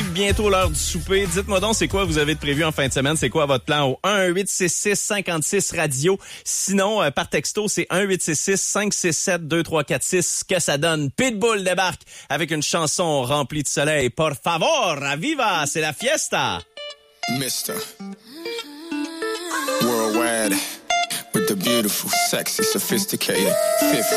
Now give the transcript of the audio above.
bientôt l'heure du souper. Dites-moi donc, c'est quoi vous avez de prévu en fin de semaine? C'est quoi votre plan au 1-866-56-radio? Sinon, par texto, c'est 1-866-567-2346. Que ça donne? Pitbull débarque avec une chanson remplie de soleil. Por favor, viva, c'est la fiesta! Mister Worldwide with the beautiful, sexy, sophisticated fifth